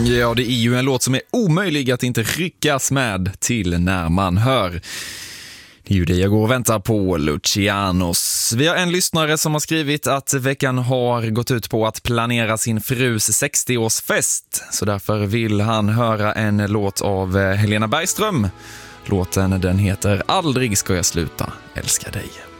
Ja, det är ju en låt som är omöjlig att inte ryckas med till när man hör. Det är ju det jag går och väntar på, Lucianos. Vi har en lyssnare som har skrivit att veckan har gått ut på att planera sin frus 60-årsfest. Så därför vill han höra en låt av Helena Bergström. Låten den heter Aldrig ska jag sluta älska dig.